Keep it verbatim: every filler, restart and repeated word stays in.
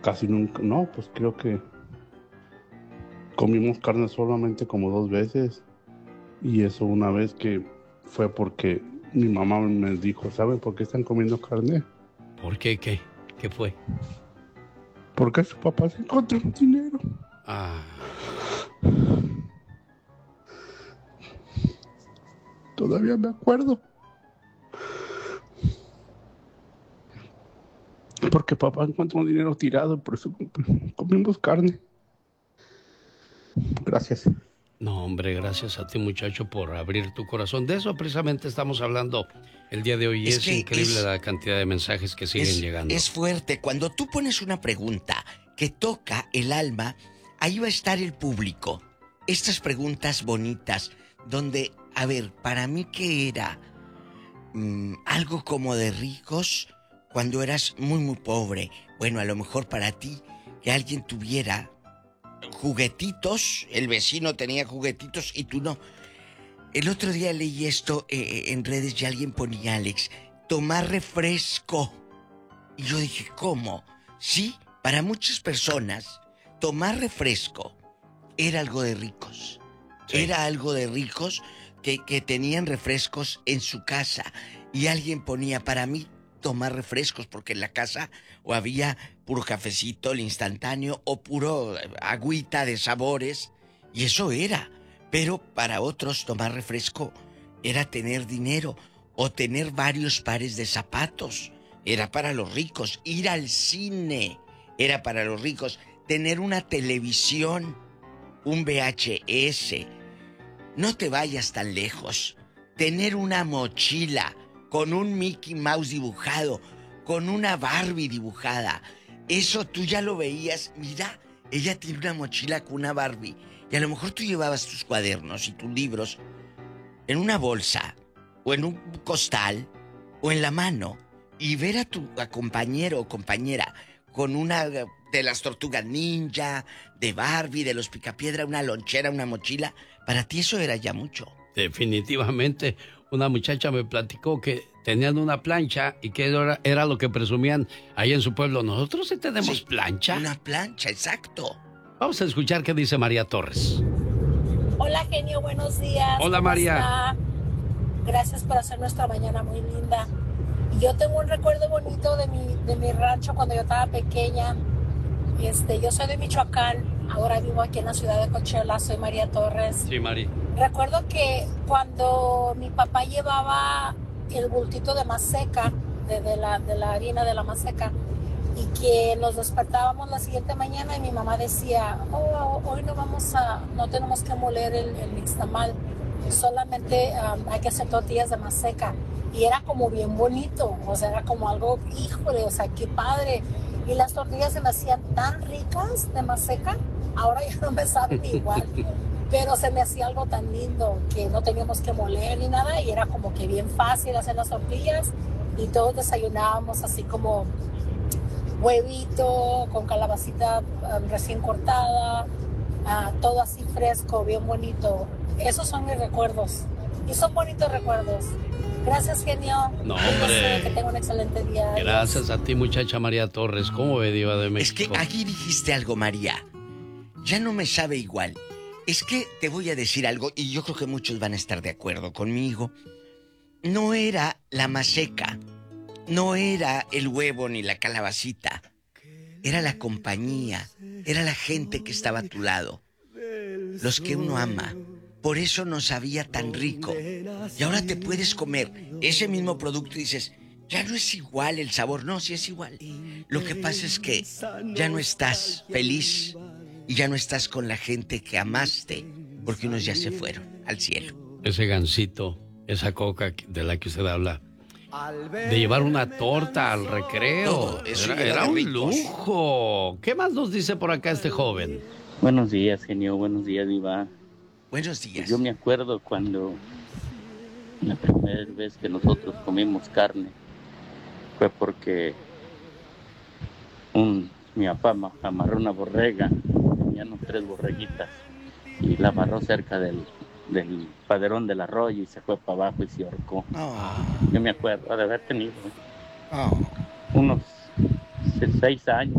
casi nunca, no, pues creo que comimos carne solamente como dos veces. Y eso una vez que fue porque mi mamá me dijo, ¿saben por qué están comiendo carne? ¿Por qué? ¿Qué? ¿Qué fue? Porque su papá se encontró un dinero. Ah. Todavía me acuerdo. Porque papá encontró un dinero tirado, por eso comimos carne. Gracias. No, hombre, gracias a ti, muchacho, por abrir tu corazón. De eso precisamente estamos hablando el día de hoy. Es Es que increíble es, la cantidad de mensajes que siguen es, llegando. es fuerte. Cuando tú pones una pregunta que toca el alma, ahí va a estar el público. Estas preguntas bonitas, donde, a ver, para mí, ¿qué era? Mm, algo como de ricos cuando eras muy, muy pobre. Bueno, a lo mejor para ti, que alguien tuviera juguetitos, el vecino tenía juguetitos y tú no. El otro día leí esto eh, en redes y alguien ponía, Alex, tomar refresco. Y yo dije, ¿cómo? Sí, para muchas personas, tomar refresco era algo de ricos. Sí. Era algo de ricos que, que tenían refrescos en su casa. Y alguien ponía, para mí, tomar refrescos, porque en la casa o había puro cafecito, el instantáneo, o puro agüita de sabores. Y eso era. Pero para otros tomar refresco era tener dinero o tener varios pares de zapatos. Era para los ricos. Ir al cine era para los ricos. Tener una televisión, un V H S. No te vayas tan lejos. Tener una mochila con un Mickey Mouse dibujado, con una Barbie dibujada. Eso tú ya lo veías. Mira, ella tiene una mochila con una Barbie. Y a lo mejor tú llevabas tus cuadernos y tus libros en una bolsa, o en un costal, o en la mano, y ver a tu a compañero o compañera con una de las tortugas ninja, de Barbie, de los Picapiedra, una lonchera, una mochila, para ti eso era ya mucho. Definitivamente. Una muchacha me platicó que tenían una plancha y que era, era lo que presumían ahí en su pueblo. Nosotros sí tenemos sí, plancha. Una plancha, exacto. Vamos a escuchar qué dice María Torres. Hola, genio, buenos días. Hola, María. Está? Gracias por hacer nuestra mañana muy linda. Yo tengo un recuerdo bonito de mi, de mi rancho cuando yo estaba pequeña. Este, yo soy de Michoacán, ahora vivo aquí en la ciudad de Coachella, soy María Torres. Sí, María. Recuerdo que cuando mi papá llevaba el bultito de maseca, de, de, la, de la harina de la maseca, y que nos despertábamos la siguiente mañana y mi mamá decía, oh, hoy no vamos a, no tenemos que moler el, el nixtamal, solamente um, hay que hacer tortillas de maseca. Y era como bien bonito, o sea, era como algo, híjole, o sea, qué padre. Y las tortillas se me hacían tan ricas de maseca, ahora ya no me saben igual. Pero se me hacía algo tan lindo que no teníamos que moler ni nada y era como que bien fácil hacer las tortillas y todos desayunábamos así como huevito con calabacita um, recién cortada, uh, todo así fresco, bien bonito. Esos son mis recuerdos y son bonitos recuerdos. Gracias, genio. No, hombre. Que tenga un excelente día. Gracias a ti, muchacha María Torres. ¿Cómo ve, Diva de México? Es que aquí dijiste algo, María. Ya no me sabe igual. Es que te voy a decir algo, y yo creo que muchos van a estar de acuerdo conmigo. No era la maseca, no era el huevo ni la calabacita. Era la compañía, era la gente que estaba a tu lado. Los que uno ama. Por eso no sabía tan rico. Y ahora te puedes comer ese mismo producto y dices, ya no es igual el sabor. No, sí es igual. Lo que pasa es que ya no estás feliz y ya no estás con la gente que amaste, porque unos ya se fueron al cielo. Ese gansito, esa coca de la que usted habla, de llevar una torta al recreo. Todo, eso era era un lujo. ¿Qué más nos dice por acá este joven? Buenos días, genio. Buenos días, Diva. Buenos días. Pues yo me acuerdo cuando la primera vez que nosotros comimos carne fue porque un, mi papá amarró una borrega, tenían tres borreguitas y la amarró cerca del, del paderón del arroyo y se fue para abajo y se ahorcó. Oh. Yo me acuerdo de haber tenido oh. unos seis años.